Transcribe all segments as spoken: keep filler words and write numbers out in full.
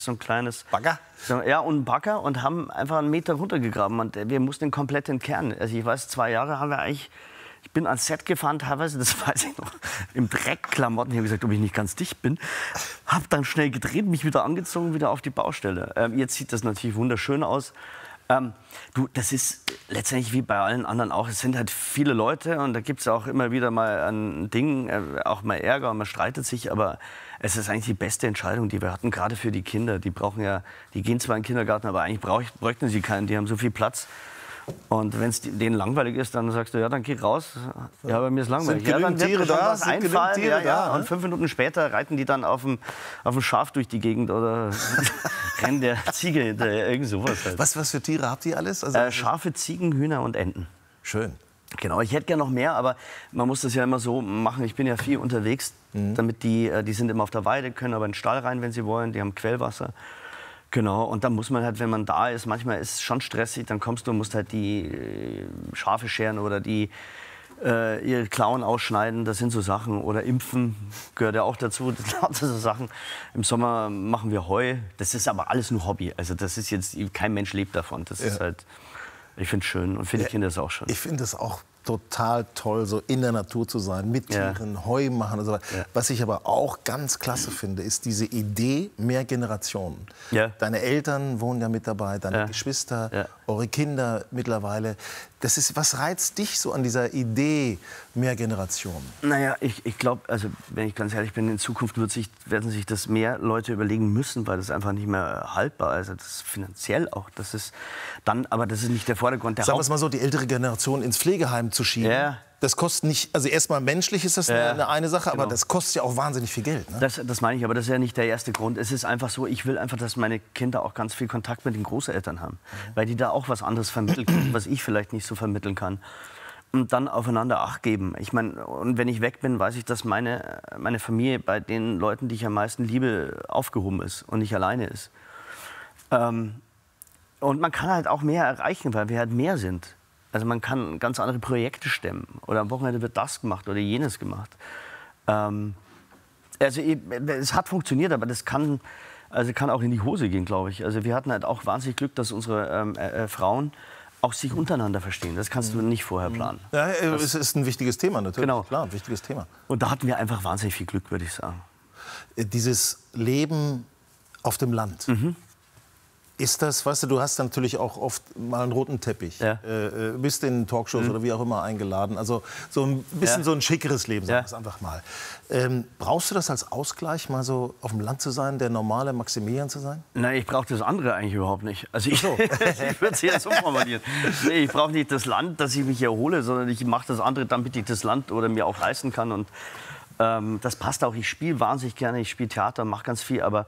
so ein kleines Bagger? So, ja, und ein Bagger und haben einfach einen Meter runtergegraben und wir mussten den komplett entkernen. Also ich weiß, zwei Jahre haben wir eigentlich, ich bin ans Set gefahren teilweise, das weiß ich noch, im Dreckklamotten. Ich habe gesagt, ob ich nicht ganz dicht bin. Habe dann schnell gedreht, mich wieder angezogen, wieder auf die Baustelle. Ähm, jetzt sieht das natürlich wunderschön aus. Ähm, du, das ist letztendlich wie bei allen anderen auch. Es sind halt viele Leute und da gibt es auch immer wieder mal ein Ding, äh, auch mal Ärger und man streitet sich, aber es ist eigentlich die beste Entscheidung, die wir hatten, gerade für die Kinder. Die brauchen ja, die gehen zwar in den Kindergarten, aber eigentlich brauch, bräuchten sie keinen. Die haben so viel Platz. Und wenn es denen langweilig ist, dann sagst du, ja, dann geh raus. Ja, aber mir ist langweilig. Sind ja, dann wird Tiere schon da? was Sind einfallen. Tiere Ja, ja. da, Und ne? fünf Minuten später reiten die dann auf dem, auf dem Schaf durch die Gegend oder rennen der Ziege hinterher. Irgend sowas halt. Was, was für Tiere habt ihr alles? Also, Äh, Schafe, Ziegen, Hühner und Enten. Schön. Genau, ich hätte gerne noch mehr, aber man muss das ja immer so machen. Ich bin ja viel unterwegs, mhm. damit die, die sind immer auf der Weide, können aber in den Stall rein, wenn sie wollen. Die haben Quellwasser. Genau, und dann muss man halt, wenn man da ist, manchmal ist es schon stressig, dann kommst du und musst halt die äh, Schafe scheren oder die äh, ihre Klauen ausschneiden, das sind so Sachen. Oder impfen gehört ja auch dazu, das sind so Sachen. Im Sommer machen wir Heu, das ist aber alles nur Hobby. Also das ist jetzt, kein Mensch lebt davon. Das ja. ist halt, ich finde es schön und für die ja, Kinder ist es auch schön. Ich finde es auch total toll, so in der Natur zu sein, mit Tieren, ja. Heu machen und so weiter. Ja. Was ich aber auch ganz klasse finde, ist diese Idee mehr Generationen. Ja. Deine Eltern wohnen ja mit dabei, deine ja. Geschwister, ja. eure Kinder mittlerweile. Das ist, was reizt dich so an dieser Idee mehr Generationen? Naja, ich, ich glaube, also wenn ich ganz ehrlich bin, in Zukunft wird sich, werden sich das mehr Leute überlegen müssen, weil das einfach nicht mehr haltbar ist. Also das ist finanziell auch. Das ist dann, aber das ist nicht der Vordergrund. Der Sagen wir es mal so, die ältere Generation ins Pflegeheim zu schieben. Ja. Das kostet nicht, also erstmal menschlich ist das ja, eine, eine Sache, genau. aber das kostet ja auch wahnsinnig viel Geld. Ne? Das, das meine ich, aber das ist ja nicht der erste Grund. Es ist einfach so, ich will einfach, dass meine Kinder auch ganz viel Kontakt mit den Großeltern haben, mhm. weil die da auch was anderes vermitteln können, was ich vielleicht nicht so vermitteln kann. Und dann aufeinander Acht geben. Ich meine, und wenn ich weg bin, weiß ich, dass meine, meine Familie bei den Leuten, die ich am meisten liebe, aufgehoben ist und nicht alleine ist. Ähm, und man kann halt auch mehr erreichen, weil wir halt mehr sind. Also man kann ganz andere Projekte stemmen. Oder am Wochenende wird das gemacht oder jenes gemacht. Ähm, also es hat funktioniert, aber das kann, also kann auch in die Hose gehen, glaube ich. Also wir hatten halt auch wahnsinnig Glück, dass unsere ähm, äh, Frauen auch sich untereinander verstehen. Das kannst du nicht vorher planen. Ja, es ist ein wichtiges Thema natürlich. Genau. Klar, ein wichtiges Thema. Und da hatten wir einfach wahnsinnig viel Glück, würde ich sagen. Dieses Leben auf dem Land. Mhm. Ist das, weißt du, du hast natürlich auch oft mal einen roten Teppich, ja. äh, bist in Talkshows mhm. oder wie auch immer eingeladen, also so ein bisschen ja. so ein schickeres Leben, sagen wir es einfach mal. Ähm, brauchst du das als Ausgleich, mal so auf dem Land zu sein, der normale Maximilian zu sein? Nein, ich brauche das andere eigentlich überhaupt nicht. Also ich, so. ich würde es jetzt so formulieren. Nee, ich brauche nicht das Land, dass ich mich erhole, sondern ich mache das andere, damit ich das Land oder mir auch leisten kann. Und ähm, das passt auch. Ich spiele wahnsinnig gerne, ich spiele Theater, mache ganz viel, aber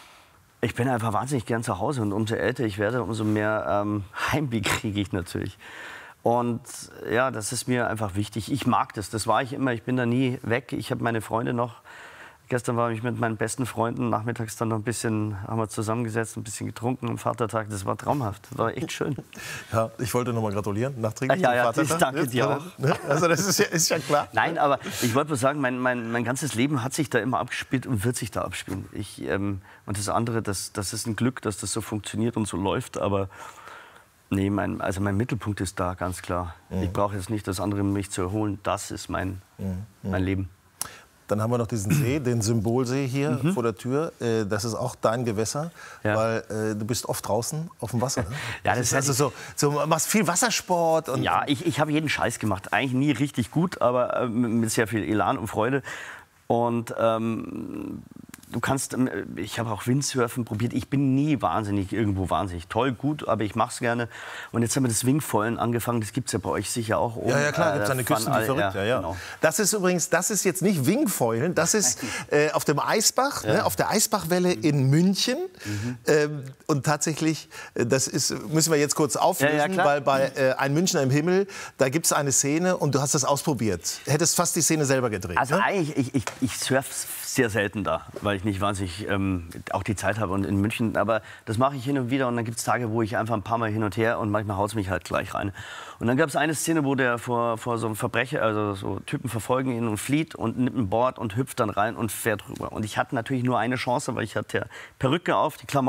ich bin einfach wahnsinnig gern zu Hause und umso älter ich werde, umso mehr ähm, Heimweh kriege ich natürlich. Und ja, das ist mir einfach wichtig. Ich mag das, das war ich immer, ich bin da nie weg. Ich habe meine Freunde noch. Gestern war ich mit meinen besten Freunden nachmittags dann noch ein bisschen, haben wir zusammengesetzt, ein bisschen getrunken am Vatertag. Das war traumhaft, das war echt schön. Ja, ich wollte noch mal gratulieren, nachträglich ja, ja, Vatertag. Danke dir auch. Also das ist ja, ist ja klar. Nein, aber ich wollte mal sagen, mein, mein, mein ganzes Leben hat sich da immer abgespielt und wird sich da abspielen. Ich, ähm, und das andere, das, das ist ein Glück, dass das so funktioniert und so läuft, aber nee, mein, also mein Mittelpunkt ist da, ganz klar. Mhm. Ich brauche jetzt nicht das andere, um mich zu erholen. Das ist mein, mhm. mein Leben. Dann haben wir noch diesen See, den Symbolsee hier mhm. vor der Tür. Das ist auch dein Gewässer, ja. weil äh, du bist oft draußen auf dem Wasser. Ne? Ja, das, das ist also so, so, machst viel Wassersport. Und ja, ich, ich habe jeden Scheiß gemacht. Eigentlich nie richtig gut, aber äh, mit sehr viel Elan und Freude. Und ähm, du kannst, ich habe auch Windsurfen probiert. Ich bin nie wahnsinnig, irgendwo wahnsinnig toll, gut, aber ich mache es gerne. Und jetzt haben wir das Wingfoilen angefangen. Das gibt es ja bei euch sicher auch. Oben. Ja, ja, klar, gibt es eine Küste, die verrückt. Ja, ja. Genau. Das ist übrigens, das ist jetzt nicht Wingfoilen, das ist äh, auf dem Eisbach, ja. ne, auf der Eisbachwelle in München. Mhm. Ähm, und tatsächlich, das ist, müssen wir jetzt kurz auflösen, ja, ja, weil bei äh, Ein Münchner im Himmel, da gibt es eine Szene und du hast das ausprobiert. Hättest fast die Szene selber gedreht. Also ne? eigentlich, ich, ich, ich surfe sehr selten da, weil ich nicht wahnsinnig ähm, auch die Zeit habe und in München. Aber das mache ich hin und wieder und dann gibt es Tage, wo ich einfach ein paar Mal hin und her und manchmal haut es mich halt gleich rein. Und dann gab es eine Szene, wo der vor, vor so einem Verbrecher, also so Typen verfolgen ihn und flieht und nimmt ein Board und hüpft dann rein und fährt rüber. Und ich hatte natürlich nur eine Chance, weil ich hatte ja Perücke auf, die Klamotten.